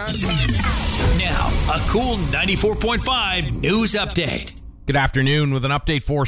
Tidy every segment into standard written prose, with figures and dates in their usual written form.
Now, a cool 94.5 news update. Good afternoon with an update for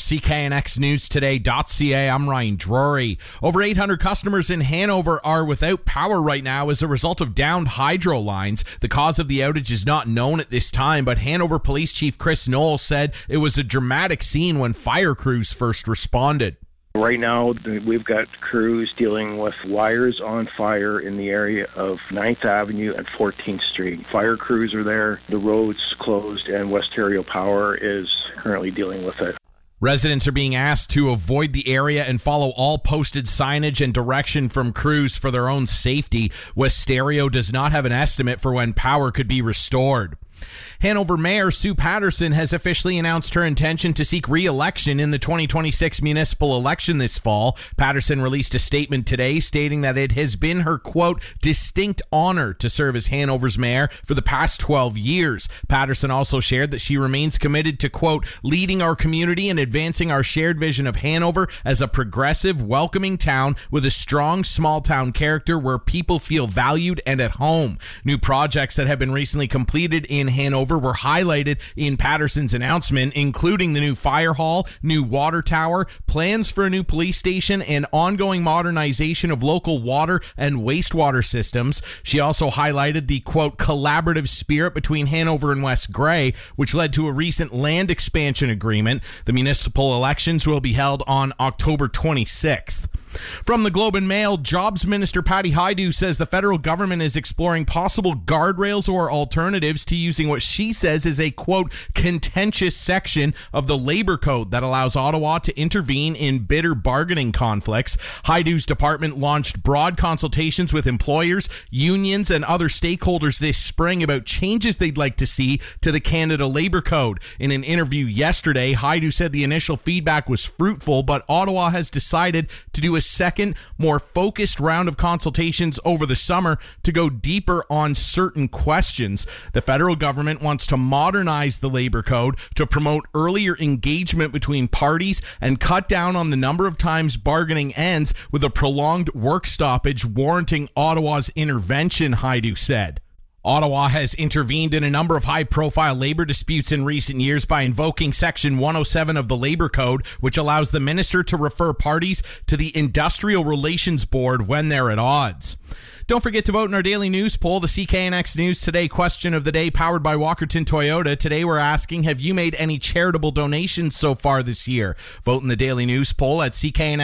CKNXNewsToday.ca. I'm Ryan Drury. Over 800 customers in Hanover are without power right now as a result of downed hydro lines. The cause of the outage is not known at this time, but Hanover Police Chief Chris Knoll said it was a dramatic scene when fire crews first responded. Right now, we've got crews dealing with wires on fire in the area of 9th Avenue and 14th Street. Fire crews are there, the road's closed, and Westario Power is currently dealing with it. Residents are being asked to avoid the area and follow all posted signage and direction from crews for their own safety. Westario does not have an estimate for when power could be restored. Hanover Mayor Sue Patterson has officially announced her intention to seek re-election in the 2026 municipal election this fall. Patterson released a statement today stating that it has been her, quote, distinct honor to serve as Hanover's mayor for the past 12 years. Patterson also shared that she remains committed to, quote, leading our community and advancing our shared vision of Hanover as a progressive, welcoming town with a strong small-town character where people feel valued and at home. New projects that have been recently completed in Hanover were highlighted in Patterson's announcement, including the new fire hall, new water tower, plans for a new police station, and ongoing modernization of local water and wastewater systems. She also highlighted the, quote, collaborative spirit between Hanover and West Grey, which led to a recent land expansion agreement. The municipal elections will be held on October 26th. From the Globe and Mail, Jobs Minister Patty Hajdu says the federal government is exploring possible guardrails or alternatives to using what she says is a, quote, contentious section of the labor code that allows Ottawa to intervene in bitter bargaining conflicts. Hajdu's department launched broad consultations with employers, unions, and other stakeholders this spring about changes they'd like to see to the Canada Labor Code. In an interview yesterday, Hajdu said the initial feedback was fruitful, but Ottawa has decided to do a second, more focused round of consultations over the summer to go deeper on certain questions. The federal government wants to modernize the labor code to promote earlier engagement between parties and cut down on the number of times bargaining ends with a prolonged work stoppage warranting Ottawa's intervention, Hajdu said. Ottawa has intervened in a number of high-profile labor disputes in recent years by invoking Section 107 of the Labor Code, which allows the minister to refer parties to the Industrial Relations Board when they're at odds. Don't forget to vote in our daily news poll, the CKNX News Today question of the day, powered by Walkerton Toyota. Today we're asking, have you made any charitable donations so far this year? Vote in the daily news poll at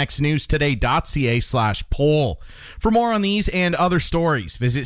CKNXNewsToday.ca/poll. For more on these and other stories, visit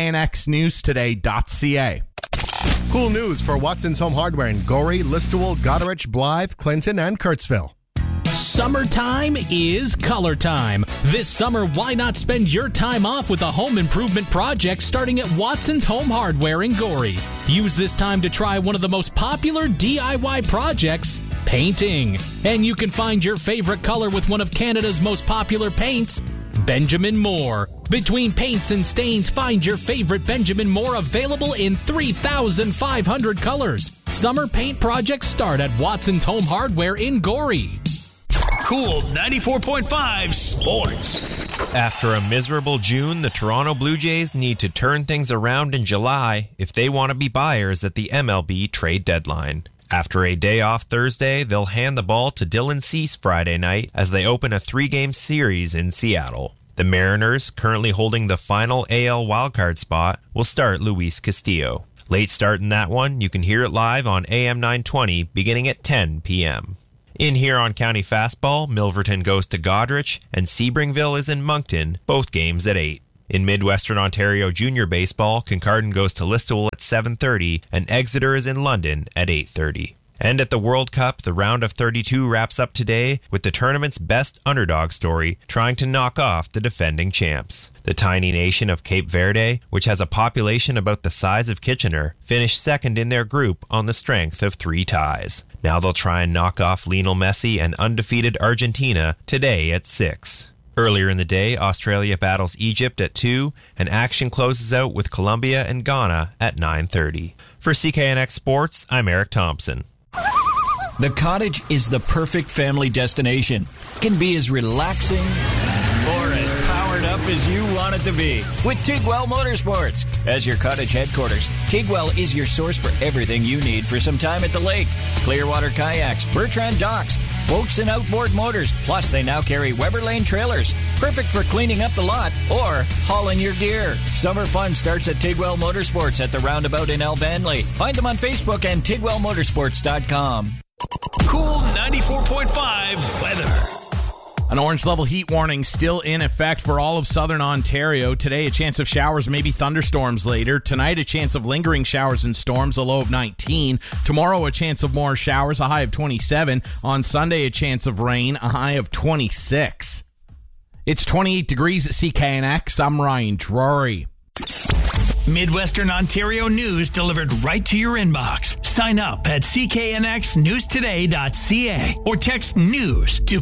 CKNXNewsToday.ca. Cool news for Watson's Home Hardware in Gorey, Listowel, Goderich, Blythe, Clinton, and Kurtzville. Summertime is color time. This summer, why not spend your time off with a home improvement project starting at Watson's Home Hardware in Gorey? Use this time to try one of the most popular DIY projects, painting. And you can find your favorite color with one of Canada's most popular paints, Benjamin Moore. Between paints and stains, find your favorite Benjamin Moore available in 3,500 colors. Summer paint projects start at Watson's Home Hardware in Gorey. Cool 94.5 Sports. After a miserable June, the Toronto Blue Jays need to turn things around in July if they want to be buyers at the MLB trade deadline. After a day off Thursday, they'll hand the ball to Dylan Cease Friday night as they open a 3-game series in Seattle. The Mariners, currently holding the final AL wildcard spot, will start Luis Castillo. Late start in that one, you can hear it live on AM 920 beginning at 10 p.m. In Huron County Fastball, Milverton goes to Goderich, and Sebringville is in Moncton, both games at 8. In Midwestern Ontario Junior Baseball, Kincardine goes to Listowel at 7:30, and Exeter is in London at 8:30. And at the World Cup, the round of 32 wraps up today with the tournament's best underdog story trying to knock off the defending champs. The tiny nation of Cape Verde, which has a population about the size of Kitchener, finished second in their group on the strength of 3 ties. Now they'll try and knock off Lionel Messi and undefeated Argentina today at 6. Earlier in the day, Australia battles Egypt at 2, and action closes out with Colombia and Ghana at 9:30. For CKNX Sports, I'm Eric Thompson. The Cottage is the perfect family destination. It can be as relaxing or as power fired up as you want it to be with Tigwell Motorsports. As your cottage headquarters, Tigwell is your source for everything you need for some time at the lake. Clearwater kayaks, Bertrand docks, boats and outboard motors. Plus, they now carry Weber Lane trailers. Perfect for cleaning up the lot or hauling your gear. Summer fun starts at Tigwell Motorsports at the roundabout in Elvanley. Find them on Facebook and TigwellMotorsports.com. Cool 94.5 weather. An orange level heat warning still in effect for all of southern Ontario. Today, a chance of showers, maybe thunderstorms later. Tonight, a chance of lingering showers and storms, a low of 19. Tomorrow, a chance of more showers, a high of 27. On Sunday, a chance of rain, a high of 26. It's 28 degrees at CKNX. I'm Ryan Drury. Midwestern Ontario news delivered right to your inbox. Sign up at cknxnewstoday.ca or text news to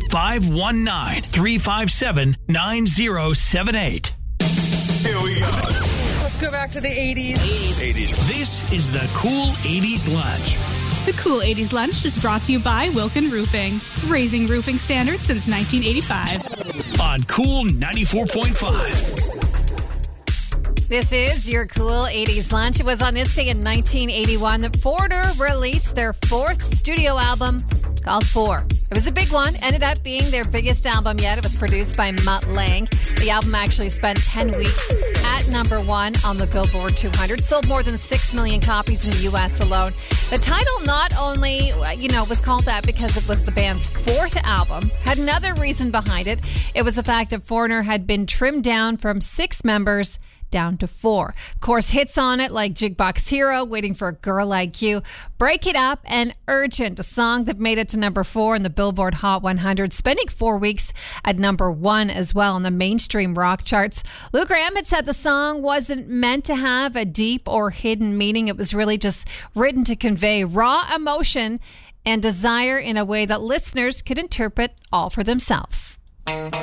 519-357-9078. Here we go. Let's go back to the 80s. 80s. This is the Cool 80s Lunch. The Cool 80s Lunch is brought to you by Wilkin Roofing, raising roofing standards since 1985. On Cool 94.5. This is your Cool 80s Lunch. It was on this day in 1981 that Foreigner released their fourth studio album called Four. It was a big one, ended up being their biggest album yet. It was produced by Mutt Lange. The album actually spent 10 weeks at number one on the Billboard 200. Sold more than 6 million copies in the U.S. alone. The title not only, was called that because it was the band's fourth album, had another reason behind it. It was the fact that Foreigner had been trimmed down from 6 members down to 4. Of course, hits on it like Jukebox Hero, Waiting for a Girl Like You, Break It Up, and Urgent, a song that made it to number 4 in the Billboard Hot 100, spending 4 weeks at number 1 as well on the mainstream rock charts. Lou Gramm had said the song wasn't meant to have a deep or hidden meaning. It was really just written to convey raw emotion and desire in a way that listeners could interpret all for themselves.